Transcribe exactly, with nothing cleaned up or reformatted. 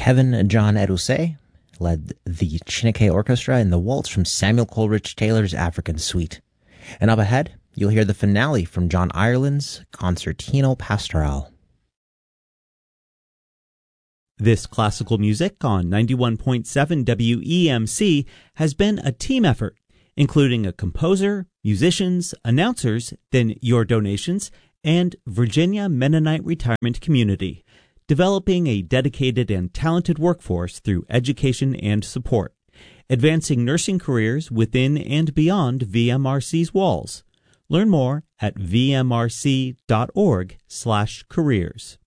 Kevin John Edusei led the Chineke Orchestra in the waltz from Samuel Coleridge Taylor's African Suite. And up ahead, you'll hear the finale from John Ireland's Concertino Pastoral. This classical music on ninety-one point seven W E M C has been a team effort, including a composer, musicians, announcers, then your donations, and Virginia Mennonite Retirement Community, developing a dedicated and talented workforce through education and support, advancing nursing careers within and beyond V M R C's walls. Learn more at v m r c dot org slash careers.